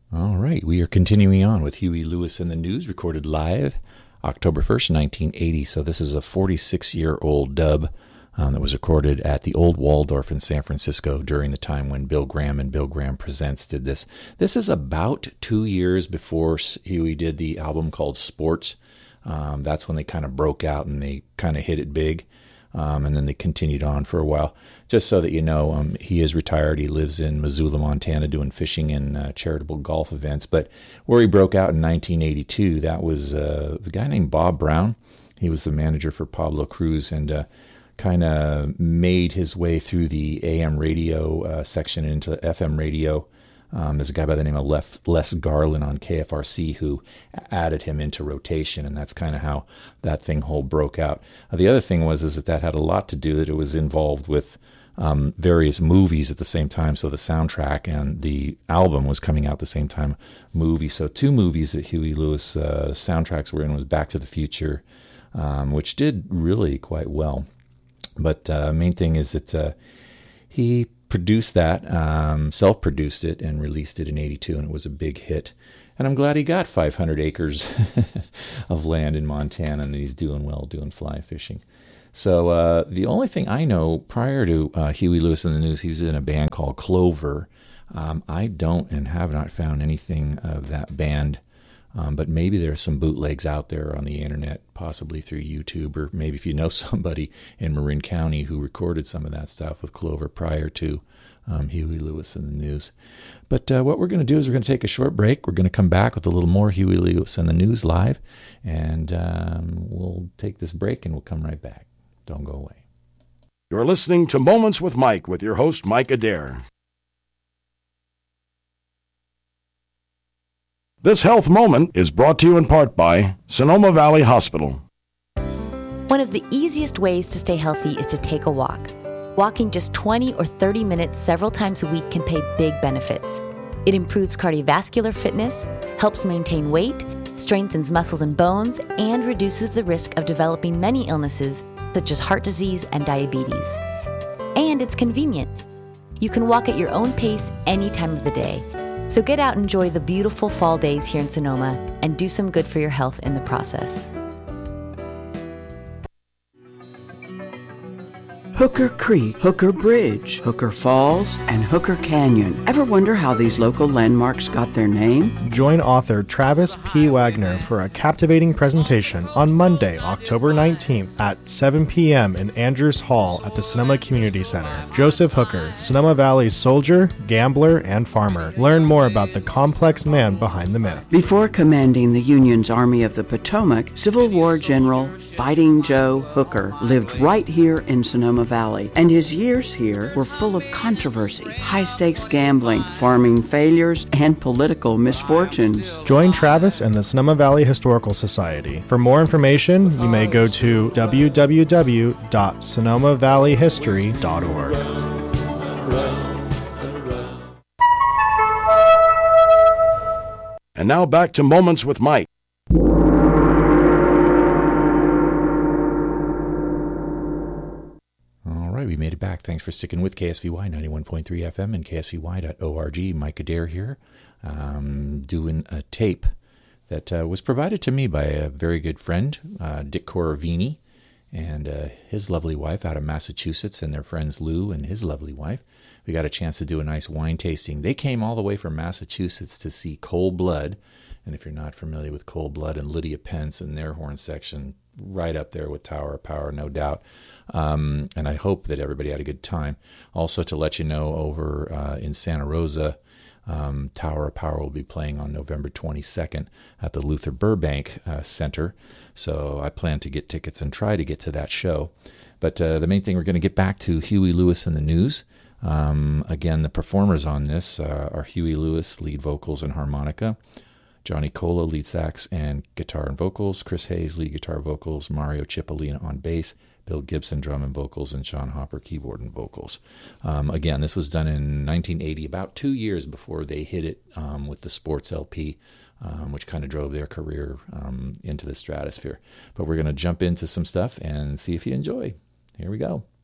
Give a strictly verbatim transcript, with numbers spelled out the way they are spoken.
All right, we are continuing on with Huey Lewis and the News, recorded live October first, nineteen eighty. So this is a forty-six-year-old dub um, that was recorded at the Old Waldorf in San Francisco during the time when Bill Graham and Bill Graham Presents did this. This is about two years before Huey did the album called Sports. Um, that's when they kind of broke out and they kind of hit it big. Um, and then they continued on for a while. Just so that you know, um, he is retired. He lives in Missoula, Montana, doing fishing and uh, charitable golf events. But where he broke out in nineteen eighty-two, that was uh, a guy named Bob Brown. He was the manager for Pablo Cruz and uh, kind of made his way through the A M radio uh, section into F M radio. Um, there's a guy by the name of Les, Les Garland on K F R C who added him into rotation, and that's kind of how that thing whole broke out. Uh, the other thing was is that that had a lot to do that it was involved with um, various movies at the same time, so the soundtrack and the album was coming out at the same time. Movie, so two movies that Huey Lewis uh, soundtracks were in was Back to the Future, um, which did really quite well. But uh, main thing is that uh, he produced that, um, self-produced it, and released it in eighty-two, and it was a big hit. And I'm glad he got five hundred acres of land in Montana, and he's doing well, doing fly fishing. So uh, the only thing I know, prior to uh, Huey Lewis and the News, he was in a band called Clover. Um, I don't and have not found anything of that band, um, but maybe there are some bootlegs out there on the internet, possibly through YouTube, or maybe if you know somebody in Marin County who recorded some of that stuff with Clover prior to um, Huey Lewis and the News. But uh, what we're going to do is we're going to take a short break. We're going to come back with a little more Huey Lewis and the News live, and um, we'll take this break and we'll come right back. Don't go away. You're listening to Moments with Mike with your host, Mike Adair. This health moment is brought to you in part by Sonoma Valley Hospital. One of the easiest ways to stay healthy is to take a walk. Walking just twenty or thirty minutes several times a week can pay big benefits. It improves cardiovascular fitness, helps maintain weight, strengthens muscles and bones, and reduces the risk of developing many illnesses such as heart disease and diabetes. And it's convenient. You can walk at your own pace any time of the day. So get out and enjoy the beautiful fall days here in Sonoma and do some good for your health in the process. Hooker Creek, Hooker Bridge, Hooker Falls, and Hooker Canyon. Ever wonder how these local landmarks got their name? Join author Travis P. Wagner for a captivating presentation on Monday, October nineteenth at seven p.m. in Andrews Hall at the Sonoma Community Center. Joseph Hooker, Sonoma Valley's soldier, gambler, and farmer. Learn more about the complex man behind the myth. Before commanding the Union's Army of the Potomac, Civil War General Fighting Joe Hooker lived right here in Sonoma Valley, and his years here were full of controversy, high-stakes gambling, farming failures, and political misfortunes. Join Travis and the Sonoma Valley Historical Society. For more information, you may go to w w w dot sonoma valley history dot org. And now back to Moments with Mike. We made it back. Thanks for sticking with K S V Y ninety-one point three F M and K S V Y dot org. Mike Adair here, um, doing a tape that uh, was provided to me by a very good friend, uh, Dick Coravini, and uh, his lovely wife out of Massachusetts, and their friends Lou and his lovely wife. We got a chance to do a nice wine tasting. They came all the way from Massachusetts to see Cold Blood, and if you're not familiar with Cold Blood and Lydia Pence and their horn section, right up there with Tower of Power, no doubt. Um, and I hope that everybody had a good time. Also, to let you know, over uh, in Santa Rosa, um, Tower of Power will be playing on November twenty-second at the Luther Burbank uh, Center. So I plan to get tickets and try to get to that show. But uh, the main thing, we're going to get back to Huey Lewis and the News. Um, again, the performers on this uh, are Huey Lewis, lead vocals and harmonica, Johnny Cola, lead sax and guitar and vocals, Chris Hayes, lead guitar vocals, Mario Cipollina on bass, Bill Gibson, drum and vocals, and Sean Hopper, keyboard and vocals. Um, again, this was done in nineteen eighty, about two years before they hit it um, with the Sports L P, um, which kind of drove their career um, into the stratosphere. But we're going to jump into some stuff and see if you enjoy. Here we go.